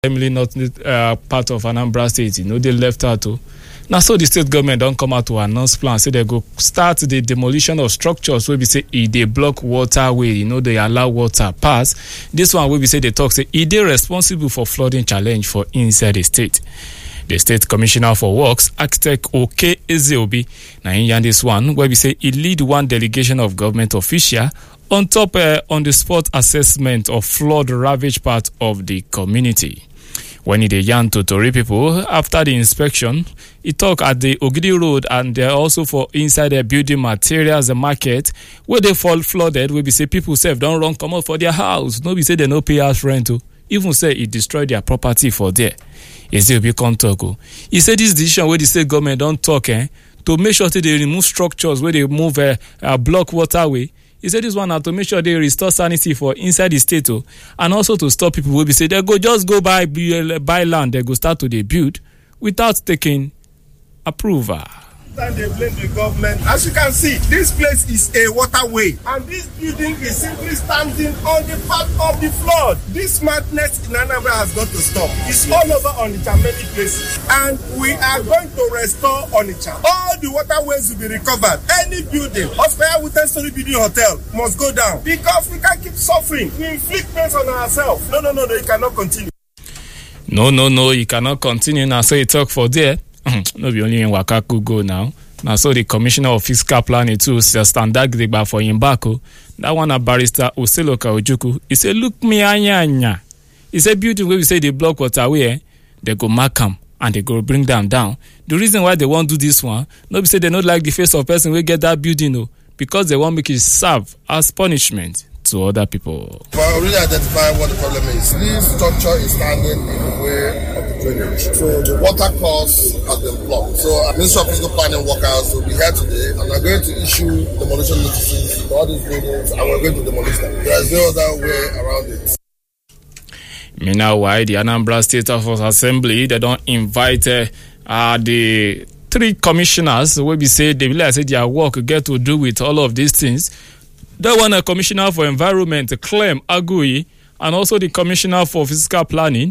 Emily not part of Anambra State, they left out too. Now, so the state government don't come out to announce plans, say they go start the demolition of structures where we say they block waterway, they allow water pass. This one where we say they talk, say they responsible for flooding challenge for inside the state. The State Commissioner for Works, Architect Oke Ezeobi, now in this one where we say he lead one delegation of government official on top on the spot assessment of flood ravaged part of the community. When he yarn to Tori people after the inspection, he talk at the Ogidi Road and also for inside the building materials the market where they fall flooded. Where we say people say don't run come out for their house. No, we say they no pay house rent to. Even say it destroyed their property for there. Ezeobi come talk. He said this decision where the state government don't talk to make sure that they remove structures where they move block waterway. He said this one now to make sure they restore sanity for inside the state and also to stop people who be say they go just go buy land, they go start to they build without taking approval. And they blame the government. As you can see, this place is a waterway, and this building is simply standing on the path of the flood. This madness in Anambra has got to stop. It's all over Onitsha, many places, and we are going to restore Onitsha. All the waterways will be recovered. Any building, Hospital with 10-story building hotel must go down because we can't keep suffering. We inflict pain on ourselves. No, you cannot continue. No, you cannot continue. Now, so you talk for there. No be only in Wakaku go now. Now so the Commissioner of Fiscal Planning too standard gba for Imbako. That one a barrister Oseloka Ojuku. He say look me anya. He say building where we say they block waterway, they go mark them and they go bring them down. The reason why they won't do this one, no be say they not like the face of person we get that building because they want make it serve as punishment to other people. But really identify what the problem is. This structure is standing in the way of the drainage. So the water course has been blocked. So Ministry of Physical Planning workers will be here today and are going to issue demolition notices to all these buildings and we're going to demolish them. There is no other way around it. Meanwhile, the Anambra State House Assembly, they don't invite the 3 commissioners where we say they realize their work get to do with all of these things. That one, a Commissioner for Environment, Clem Agui, and also the Commissioner for Fiscal Planning,